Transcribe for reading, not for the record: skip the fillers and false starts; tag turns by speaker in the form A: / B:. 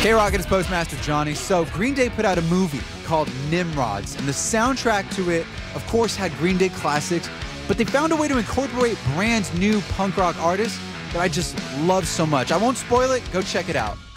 A: K-Rock and his Postmaster Johnny. So Green Day put out a movie called Nimrods, and the soundtrack to it, of course, had Green Day classics, but they found a way to incorporate brand new punk rock artists that I just love so much. I won't spoil it. Go check it out.